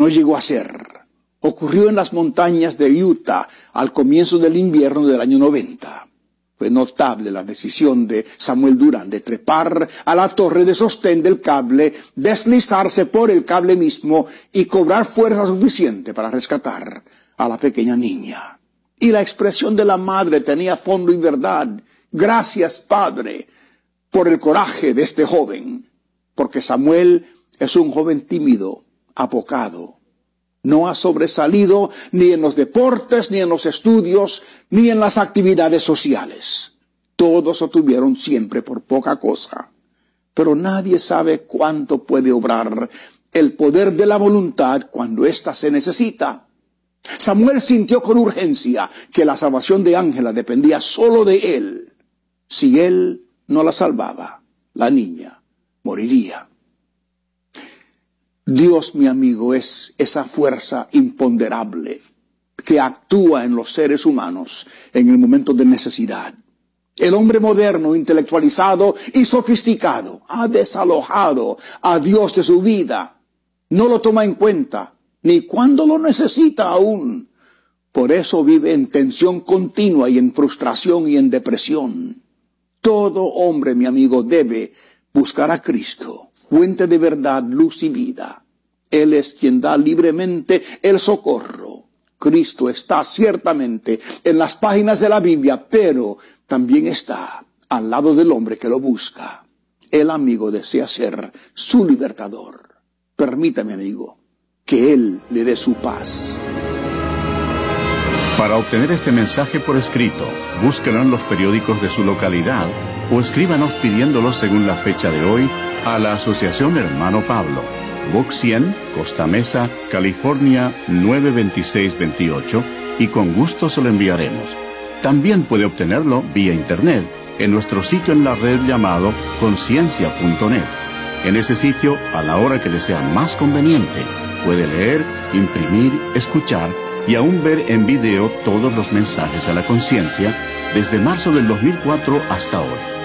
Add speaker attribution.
Speaker 1: no llegó a ser. Ocurrió en las montañas de Utah al comienzo del invierno del año 90. Fue notable la decisión de Samuel Durán de trepar a la torre de sostén del cable, deslizarse por el cable mismo y cobrar fuerza suficiente para rescatar a la pequeña niña. Y la expresión de la madre tenía fondo y verdad. Gracias, Padre, por el coraje de este joven, porque Samuel es un joven tímido, apocado. No ha sobresalido ni en los deportes, ni en los estudios, ni en las actividades sociales. Todos lo tuvieron siempre por poca cosa. Pero nadie sabe cuánto puede obrar el poder de la voluntad cuando ésta se necesita. Samuel sintió con urgencia que la salvación de Ángela dependía solo de él. Si él no la salvaba, la niña moriría. Dios, mi amigo, es esa fuerza imponderable que actúa en los seres humanos en el momento de necesidad. El hombre moderno, intelectualizado y sofisticado ha desalojado a Dios de su vida. No lo toma en cuenta, ni cuando lo necesita aún. Por eso vive en tensión continua y en frustración y en depresión. Todo hombre, mi amigo, debe buscar a Cristo, fuente de verdad, luz y vida. Él es quien da libremente el socorro. Cristo está ciertamente en las páginas de la Biblia, pero también está al lado del hombre que lo busca. El amigo desea ser su libertador. Permítame, amigo, que Él le dé su paz.
Speaker 2: Para obtener este mensaje por escrito, búsquelo en los periódicos de su localidad o escríbanos pidiéndolo según la fecha de hoy a la Asociación Hermano Pablo, Box 100, Costa Mesa, California 92628, y con gusto se lo enviaremos. También puede obtenerlo vía internet en nuestro sitio en la red llamado conciencia.net. En ese sitio, a la hora que le sea más conveniente, puede leer, imprimir, escuchar y aún ver en video todos los mensajes a la conciencia desde marzo del 2004 hasta hoy.